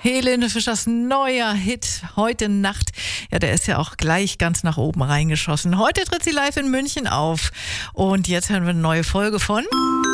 Helene Fischers neuer Hit heute Nacht. Ja, der ist ja auch gleich ganz nach oben reingeschossen. Heute tritt sie live in München auf. Und jetzt hören wir eine neue Folge von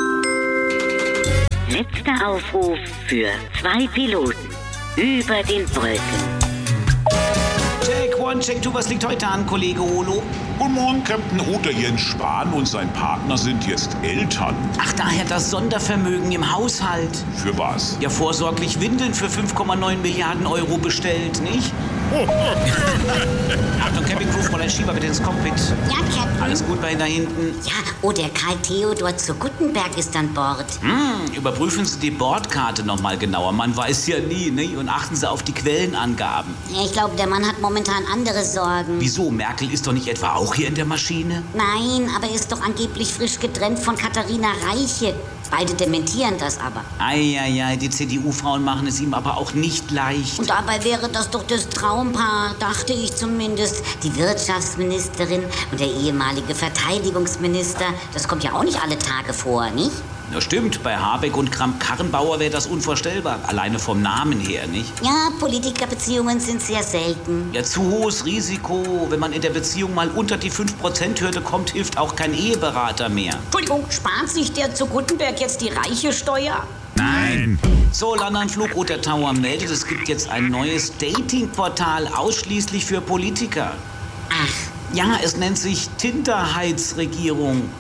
Letzter Aufruf für 2 Piloten über den Wolken. Check 1, Check 2, was liegt heute an, Kollege Olo? Guten Morgen, Captain Oter. Jens Spahn und sein Partner sind jetzt Eltern. Ach, daher das Sondervermögen im Haushalt. Für was? Ja, vorsorglich Windeln für 5,9 Milliarden Euro bestellt, nicht? Achtung, Campingcrew, mal ein Schieber bitte ins Cockpit. Ja, Captain. Alles gut bei Ihnen da hinten? Ja, oh, der Karl Theodor zu Guttenberg ist an Bord. Überprüfen Sie die Bordkarte noch mal genauer. Man weiß ja nie, ne? Und achten Sie auf die Quellenangaben. Ja, ich glaube, der Mann hat momentan andere Sorgen. Wieso? Merkel ist doch nicht etwa auch hier in der Maschine? Nein, aber er ist doch angeblich frisch getrennt von Katharina Reiche. Beide dementieren das aber. Eieiei, die CDU-Frauen machen es ihm aber auch nicht leicht. Und dabei wäre das doch das Traumpaar, dachte ich zumindest. Die Wirtschaftsministerin und der ehemalige Verteidigungsminister. Das kommt ja auch nicht alle Tage vor, nicht? Na stimmt, bei Habeck und Kramp-Karrenbauer wäre das unvorstellbar. Alleine vom Namen her, nicht? Ja, Politikerbeziehungen sind sehr selten. Ja, zu hohes Risiko. Wenn man in der Beziehung mal unter die 5%-Hürde kommt, hilft auch kein Eheberater mehr. Entschuldigung, spart sich der zu Guttenberg jetzt die reiche Steuer? Nein. So, Landanflug Roter Tower meldet, es gibt jetzt ein neues Datingportal ausschließlich für Politiker. Ach. Ja, es nennt sich Tinderheitsregierung.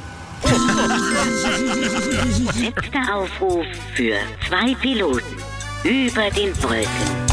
Letzter Aufruf für 2 Piloten über den Wolken.